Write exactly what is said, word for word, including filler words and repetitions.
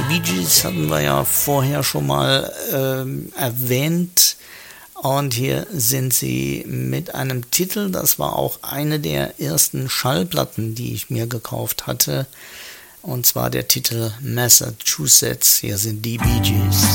Bee Gees hatten wir ja vorher schon mal ähm, erwähnt. Und hier sind sie mit einem Titel, das war auch eine der ersten Schallplatten, die ich mir gekauft hatte. Und zwar der Titel Massachusetts. Hier sind die Bee Gees.